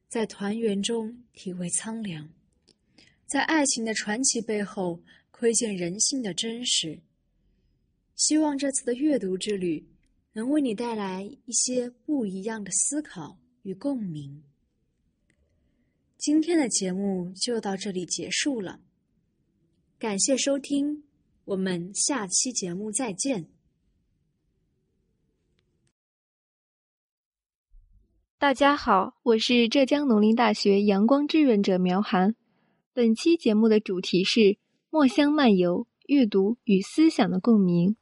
在团圆中体味苍凉，在爱情的传奇背后窥见人性的真实。希望这次的阅读之旅能为你带来一些不一样的思考与共鸣。今天的节目就到这里结束了，感谢收听，我们下期节目再见。 大家好，我是浙江农林大学阳光志愿者苗涵。本期节目的主题是墨香漫游，阅读与思想的共鸣。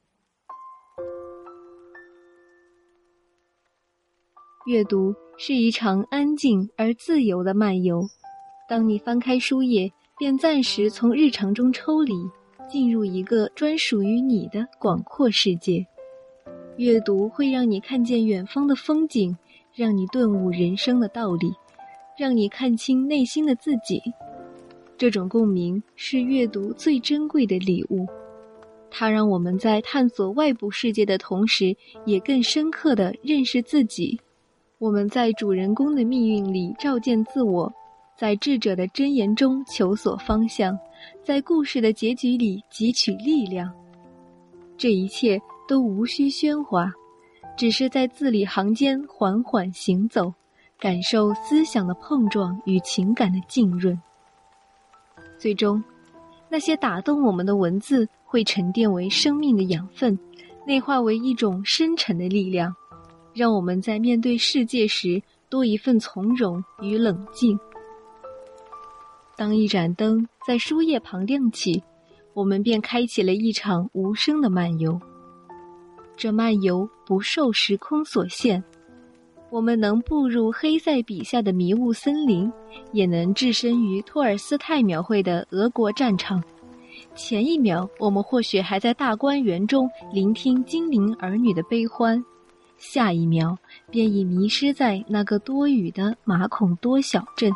阅读是一场安静而自由的漫游，当你翻开书页，便暂时从日常中抽离，进入一个专属于你的广阔世界。阅读会让你看见远方的风景，让你顿悟人生的道理，让你看清内心的自己。这种共鸣是阅读最珍贵的礼物，它让我们在探索外部世界的同时，也更深刻地认识自己。我们在主人公的命运里照见自我，在智者的箴言中求索方向，在故事的结局里汲取力量。这一切都无需喧哗，只是在字里行间缓缓行走，感受思想的碰撞与情感的浸润。最终，那些打动我们的文字会沉淀为生命的养分，内化为一种深沉的力量，让我们在面对世界时多一份从容与冷静。当一盏灯在书页旁亮起，我们便开启了一场无声的漫游。这漫游不受时空所限，我们能步入黑塞笔下的迷雾森林，也能置身于托尔斯泰描绘的俄国战场。前一秒，我们或许还在大观园中聆听精灵儿女的悲欢，下一秒便已迷失在那个多雨的马孔多小镇。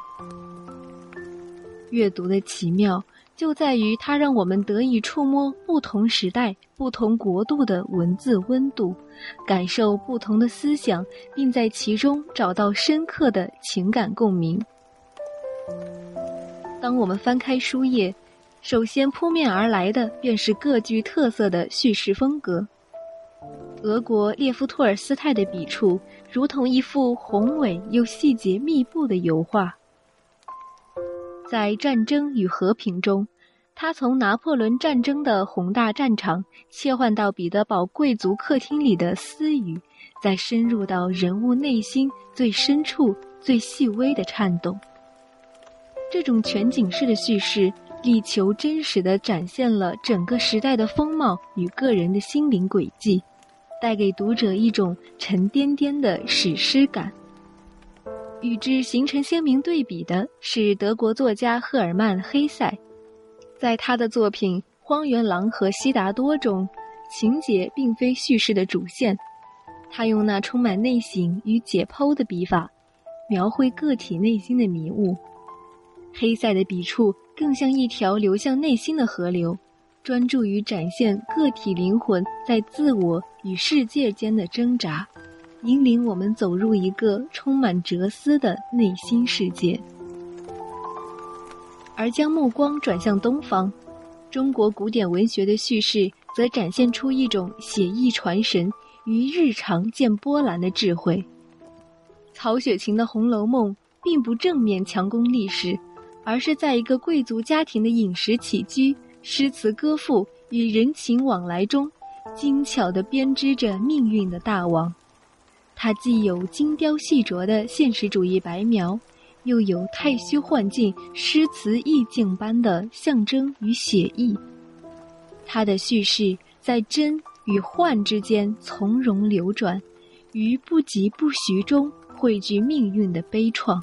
阅读的奇妙就在于它让我们得以触摸不同时代、不同国度的文字温度，感受不同的思想，并在其中找到深刻的情感共鸣。当我们翻开书页，首先扑面而来的便是各具特色的叙事风格。俄国列夫·托尔斯泰的笔触如同一幅宏伟又细节密布的油画。在战争与和平中，他从拿破仑战争的宏大战场切换到彼得堡贵族客厅里的私语，再深入到人物内心最深处、最细微的颤动。这种全景式的叙事力求真实地展现了整个时代的风貌与个人的心灵轨迹，带给读者一种沉甸甸的史诗感。与之形成鲜明对比的是德国作家赫尔曼·黑塞。在他的作品《荒原狼和悉达多》中，情节并非叙事的主线，他用那充满内省与解剖的笔法，描绘个体内心的迷雾。黑塞的笔触更像一条流向内心的河流，专注于展现个体灵魂在自我与世界间的挣扎，引领我们走入一个充满哲思的内心世界。而将目光转向东方，中国古典文学的叙事则展现出一种写意传神于日常见波澜的智慧。曹雪芹的《红楼梦》并不正面强攻历史，而是在一个贵族家庭的饮食起居、诗词歌赋与人情往来中，精巧地编织着命运的大网。它既有精雕细琢的现实主义白描，又有太虚幻境、诗词意境般的象征与写意。它的叙事在真与幻之间从容流转，于不疾不徐中汇聚命运的悲怆。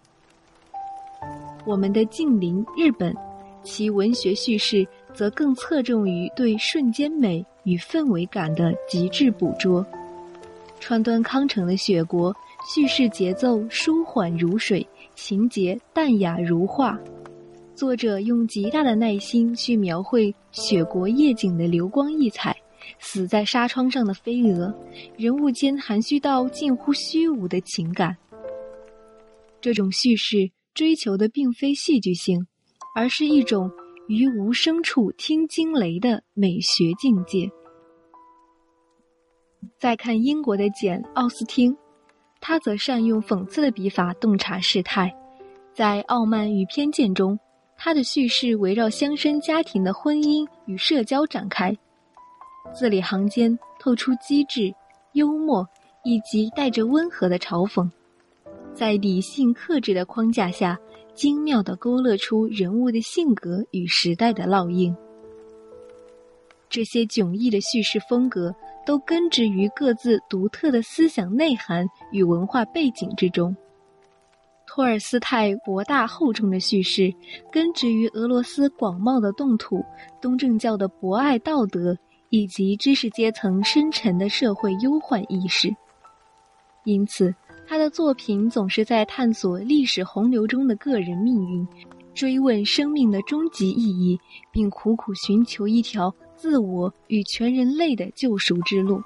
我们的近邻日本，其文学叙事则更侧重于对瞬间美与氛围感的极致捕捉。川端康成的《雪国》叙事节奏舒缓如水，情节淡雅如画。作者用极大的耐心去描绘雪国夜景的流光溢彩，死在纱窗上的飞蛾，人物间含蓄到近乎虚无的情感。 这种叙事追求的并非戏剧性，而是一种于无声处听惊雷的美学境界。再看英国的简·奥斯汀，他则善用讽刺的笔法洞察事态。在《傲慢与偏见》中，他的叙事围绕乡绅家庭的婚姻与社交展开，字里行间透出机智、幽默以及带着温和的嘲讽，在理性克制的框架下，精妙地勾勒出人物的性格与时代的烙印。这些迥异的叙事风格都根植于各自独特的思想内涵与文化背景之中。托尔斯泰博大厚重的叙事根植于俄罗斯广袤的冻土、东正教的博爱道德以及知识阶层深沉的社会忧患意识。因此，他的作品总是在探索历史洪流中的个人命运，追问生命的终极意义，并苦苦寻求一条自我与全人类的救赎之路。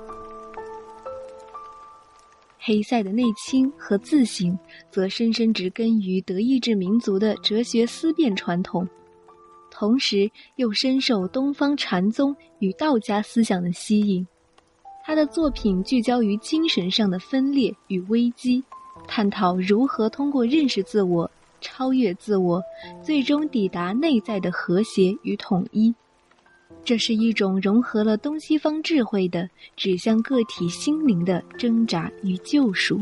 黑塞的内倾和自省则深深植根于德意志民族的哲学思辨传统，同时又深受东方禅宗与道家思想的吸引。他的作品聚焦于精神上的分裂与危机，探讨如何通过认识自我、超越自我，最终抵达内在的和谐与统一。这是一种融合了东西方智慧的指向个体心灵的挣扎与救赎。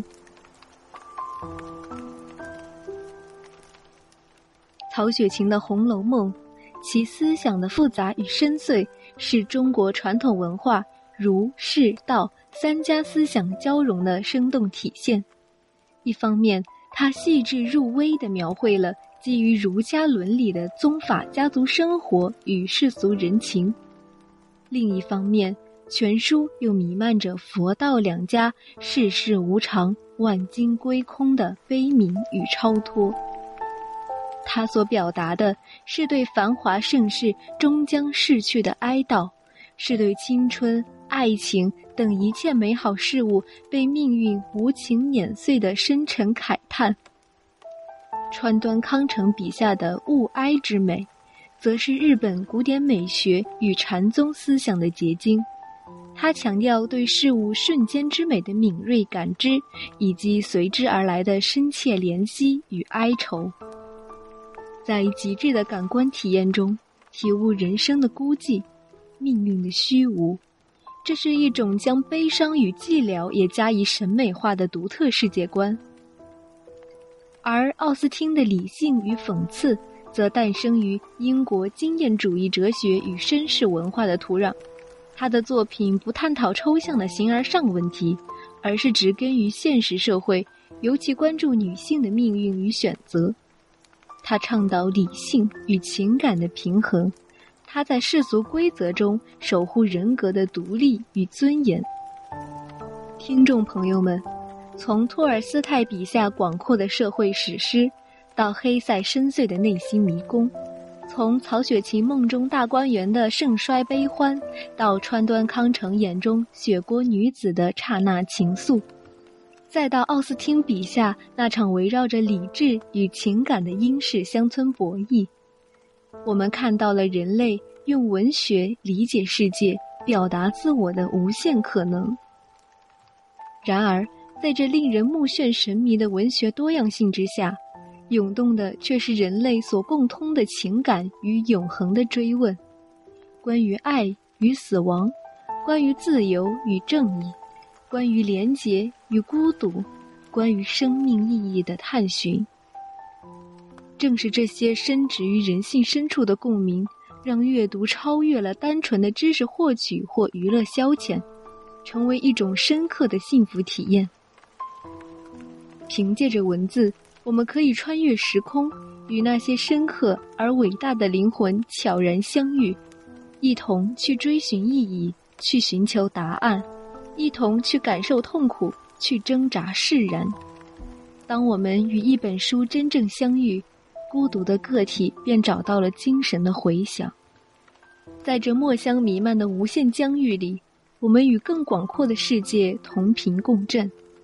曹雪芹的《红楼梦》，其思想的复杂与深邃，是中国传统文化儒释道三家思想交融的生动体现。一方面，它细致入微地描绘了基于儒家伦理的宗法家族生活与世俗人情；另一方面，全书又弥漫着佛道两家世事无常、万金归空的悲悯与超脱。它所表达的是对繁华盛世终将逝去的哀悼，是对青春、爱情等一切美好事物被命运无情碾碎的深沉慨叹。川端康成笔下的物哀之美，则是日本古典美学与禅宗思想的结晶。他强调对事物瞬间之美的敏锐感知，以及随之而来的深切怜惜与哀愁。在极致的感官体验中，体悟人生的孤寂、命运的虚无。这是一种将悲伤与寂寥也加以审美化的独特世界观。而奥斯汀的理性与讽刺则诞生于英国经验主义哲学与绅士文化的土壤。他的作品不探讨抽象的形而上问题，而是植根于现实社会，尤其关注女性的命运与选择。他倡导理性与情感的平衡，他在世俗规则中守护人格的独立与尊严。听众朋友们，从托尔斯泰笔下广阔的社会史诗，到黑塞深邃的内心迷宫，从曹雪芹梦中大观园的盛衰悲欢，到川端康成眼中雪国女子的刹那情愫，再到奥斯汀笔下那场围绕着理智与情感的英式乡村博弈，我们看到了人类用文学理解世界、表达自我的无限可能。然而，在这令人目眩神迷的文学多样性之下，涌动的却是人类所共通的情感与永恒的追问，关于爱与死亡，关于自由与正义，关于连结与孤独，关于生命意义的探寻。正是这些深植于人性深处的共鸣，让阅读超越了单纯的知识获取或娱乐消遣，成为一种深刻的幸福体验。凭借着文字，我们可以穿越时空，与那些深刻而伟大的灵魂悄然相遇，一同去追寻意义，去寻求答案，一同去感受痛苦，去挣扎释然。当我们与一本书真正相遇，孤独的个体便找到了精神的回响。在这墨香弥漫的无限疆域里，我们与更广阔的世界同频共振。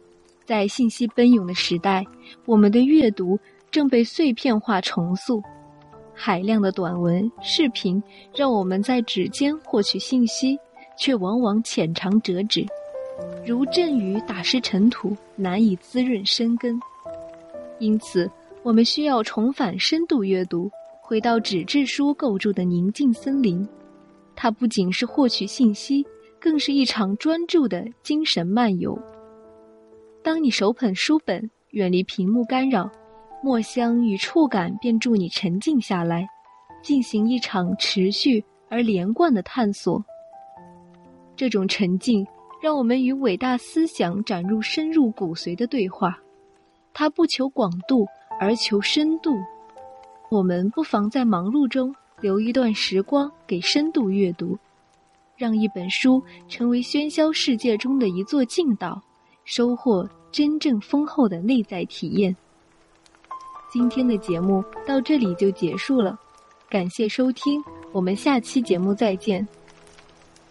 在信息奔涌的时代，我们的阅读正被碎片化重塑。海量的短文、视频让我们在指尖获取信息，却往往浅尝辄止，如阵雨打湿尘土，难以滋润深根。因此，我们需要重返深度阅读，回到纸质书构筑的宁静森林。它不仅是获取信息，更是一场专注的精神漫游。当你手捧书本，远离屏幕干扰，墨香与触感便助你沉静下来，进行一场持续而连贯的探索。这种沉静让我们与伟大思想展入深入骨髓的对话，它不求广度，而求深度。我们不妨在忙碌中留一段时光给深度阅读，让一本书成为喧嚣世界中的一座静岛，收获真正丰厚的内在体验。今天的节目到这里就结束了，感谢收听，我们下期节目再见。